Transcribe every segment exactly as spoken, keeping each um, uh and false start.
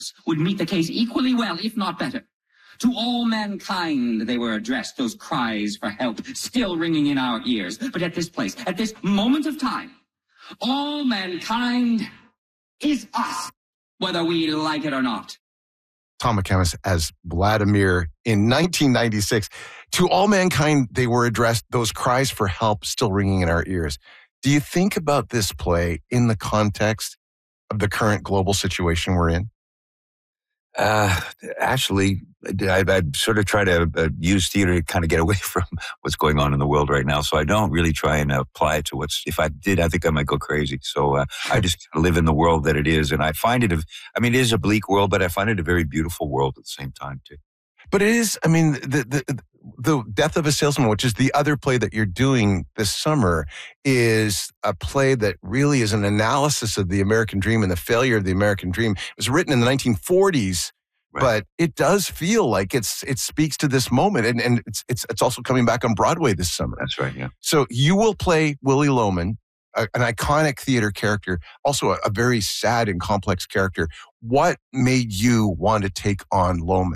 would meet the case equally well, if not better. To all mankind they were addressed, those cries for help still ringing in our ears. But at this place, at this moment of time, all mankind is us, whether we like it or not. Tom McCandless as Vladimir in nineteen ninety-six. To all mankind they were addressed, those cries for help still ringing in our ears. Do you think about this play in the context of the current global situation we're in? Uh, actually, I, I sort of try to uh, use theater to kind of get away from what's going on in the world right now. So I don't really try and apply it to what's, if I did, I think I might go crazy. So uh, I just live in the world that it is. And I find it, a, I mean, it is a bleak world, but I find it a very beautiful world at the same time too. But it is, I mean, the, the, the Death of a Salesman, which is the other play that you're doing this summer, is a play that really is an analysis of the American dream and the failure of the American dream. It was written in the nineteen forties, right, but it does feel like it's it speaks to this moment, and, and it's it's it's also coming back on Broadway this summer. That's right, yeah. So you will play Willy Loman, a, an iconic theater character, also a, a very sad and complex character. What made you want to take on Loman?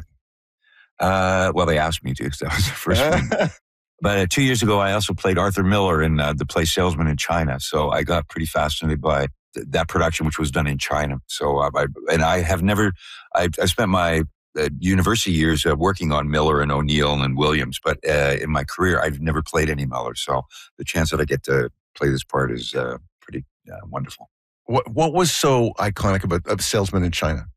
Uh, well, they asked me to, because that was the first one. But uh, two years ago, I also played Arthur Miller in uh, the play Salesman in China. So I got pretty fascinated by th- that production, which was done in China. So, uh, I, and I have never, I, I spent my uh, university years uh, working on Miller and O'Neill and Williams, but uh, in my career, I've never played any Miller. So the chance that I get to play this part is uh, pretty uh, wonderful. What What was so iconic about of Salesman in China?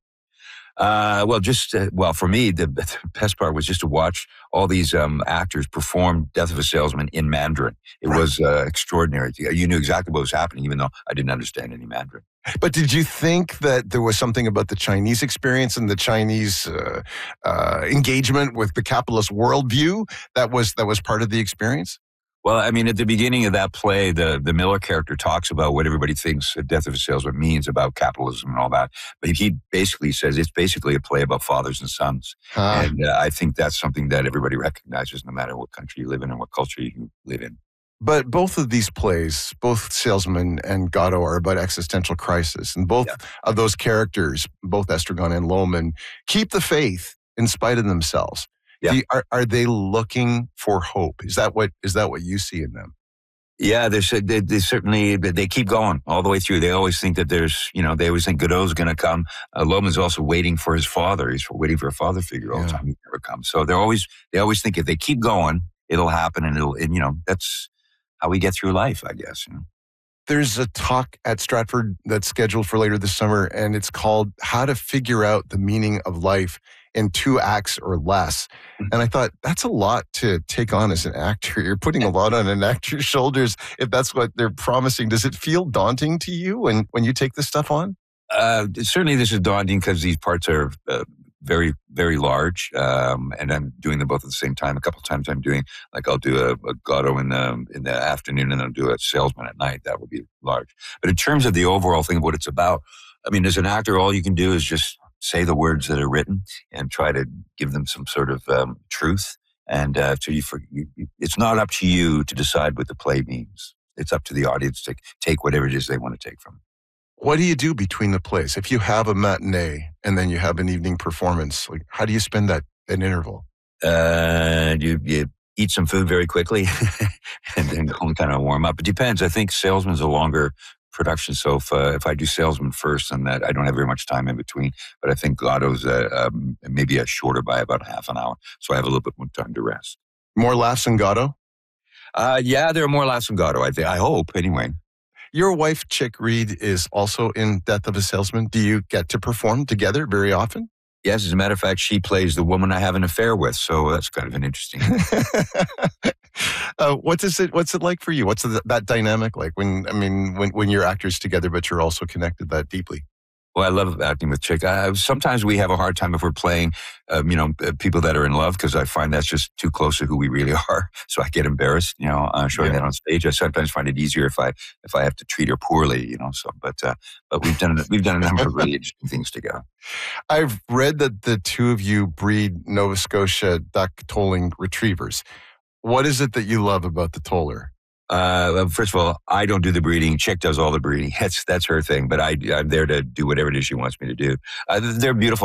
Uh, well, just, uh, well, for me, the, the best part was just to watch all these um, actors perform Death of a Salesman in Mandarin. It right. was uh, extraordinary. You knew exactly what was happening, even though I didn't understand any Mandarin. But did you think that there was something about the Chinese experience and the Chinese uh, uh, engagement with the capitalist worldview that was that was part of the experience? Well, I mean, at the beginning of that play, the, the Miller character talks about what everybody thinks a Death of a Salesman means about capitalism and all that. But he basically says it's basically a play about fathers and sons. Huh. And uh, I think that's something that everybody recognizes no matter what country you live in and what culture you live in. But both of these plays, both Salesman and Godot, are about existential crisis. And both yeah. of those characters, both Estragon and Loman, keep the faith in spite of themselves. Yeah. You, are are they looking for hope? Is that what is that what you see in them? Yeah, they they, they certainly they keep going all the way through. They always think that there's, you know, they always think Godot's going to come. Uh, Loman's also waiting for his father. He's waiting for a father figure all yeah. the time. He never comes. So they're always they always think if they keep going, it'll happen, and it'll and you know that's how we get through life, I guess. You know? There's a talk at Stratford that's scheduled for later this summer, and it's called "How to Figure Out the Meaning of Life in Two Acts or Less." And I thought, that's a lot to take on as an actor. You're putting a lot on an actor's shoulders if that's what they're promising. Does it feel daunting to you when, when you take this stuff on? Uh, certainly this is daunting because these parts are uh, very, very large. Um, and I'm doing them both at the same time. A couple of times I'm doing, like I'll do a, a Godot in the, in the afternoon and I'll do a Salesman at night. That would be large. But in terms of the overall thing of what it's about, I mean, as an actor, all you can do is just say the words that are written and try to give them some sort of um, truth. And uh, so you, for, you, it's not up to you to decide what the play means. It's up to the audience to take whatever it is they want to take from it. What do you do between the plays? If you have a matinee and then you have an evening performance, like how do you spend that an interval? Uh, you, you eat some food very quickly and then kind of warm up. It depends. I think Salesman's a longer production. So if uh, if I do Salesman first, and that I don't have very much time in between, but I think Godot's uh, um, maybe a shorter by about half an hour, so I have a little bit more time to rest. More laughs in Godot? Uh, yeah, there are more laughs in Godot. I think. I hope anyway. Your wife Chick Reed is also in Death of a Salesman. Do you get to perform together very often? Yes, as a matter of fact, she plays the woman I have an affair with, so that's kind of an interesting. uh, what is it? What's it like for you? What's the, that dynamic like when I mean when when you're actors together, but you're also connected that deeply? Well, I love acting with Chick. Uh, sometimes we have a hard time if we're playing, um, you know, people that are in love, because I find that's just too close to who we really are. So I get embarrassed, you know, uh, showing yeah. that on stage. I sometimes find it easier if I if I have to treat her poorly, you know. So, but uh, but we've done we've done a number of really interesting things together. I've read that the two of you breed Nova Scotia duck tolling retrievers. What is it that you love about the toller? Uh, well, first of all, I don't do the breeding. Chick does all the breeding. That's that's her thing. But I, I'm there to do whatever it is she wants me to do. Uh, they're beautiful.